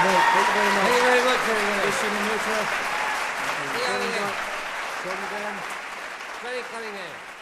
Thank you very much. Thank you very much, everybody. Christian and Musa. See you again. Sean again. Very cunning, eh?